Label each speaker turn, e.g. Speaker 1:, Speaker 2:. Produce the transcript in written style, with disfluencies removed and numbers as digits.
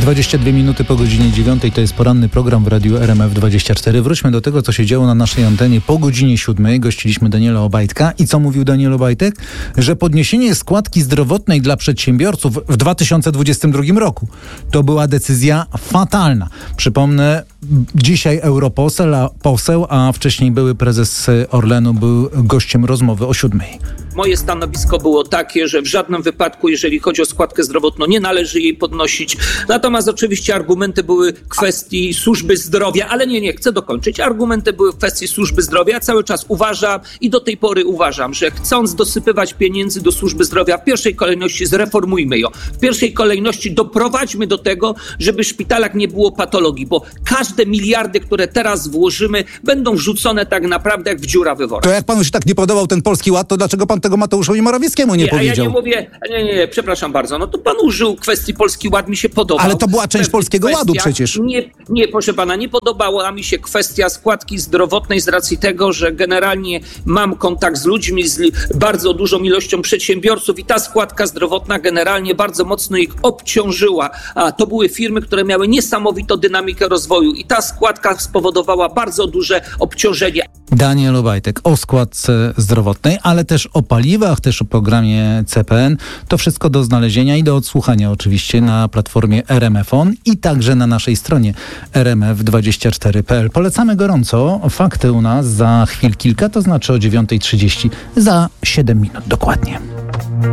Speaker 1: 22 minuty po godzinie 9 to jest poranny program w Radiu RMF24. Wróćmy do tego, co się działo na naszej antenie po godzinie 7. Gościliśmy Daniela Obajtka. I co mówił Daniel Obajtek? Że podniesienie składki zdrowotnej dla przedsiębiorców w 2022 roku to była decyzja fatalna. Przypomnę, dzisiaj europoseł, a wcześniej były prezes Orlenu był gościem rozmowy o 7.
Speaker 2: Moje stanowisko było takie, że w żadnym wypadku, jeżeli chodzi o składkę zdrowotną, nie należy jej podnosić. Natomiast oczywiście argumenty były kwestii służby zdrowia, ale nie, chcę dokończyć. Argumenty były w kwestii służby zdrowia. Ja cały czas uważam i do tej pory uważam, że chcąc dosypywać pieniędzy do służby zdrowia, w pierwszej kolejności zreformujmy ją. W pierwszej kolejności doprowadźmy do tego, żeby w szpitalach nie było patologii, bo każde miliardy, które teraz włożymy, będą wrzucone tak naprawdę jak w dziurawy worek.
Speaker 3: To jak panu się tak nie podobał ten Polski Ład, to dlaczego pan tego Mateuszowi Morawieckiemu nie powiedział?
Speaker 2: Ja nie mówię, nie, przepraszam bardzo, no to pan użył kwestii Polski Ład, mi się podobał.
Speaker 3: Ale to była część Polskiego Ładu przecież.
Speaker 2: Nie, proszę pana, nie podobała mi się kwestia składki zdrowotnej z racji tego, że generalnie mam kontakt z ludźmi, z bardzo dużą ilością przedsiębiorców i ta składka zdrowotna generalnie bardzo mocno ich obciążyła. A to były firmy, które miały niesamowitą dynamikę rozwoju i ta składka spowodowała bardzo duże obciążenie.
Speaker 1: Daniel Obajtek o składce zdrowotnej, ale też o paliwach, też o programie CPN. To wszystko do znalezienia i do odsłuchania oczywiście na platformie RMF On i także na naszej stronie rmf24.pl. Polecamy gorąco. Fakty u nas za chwil kilka, to znaczy o 9:30, za 7 minut dokładnie.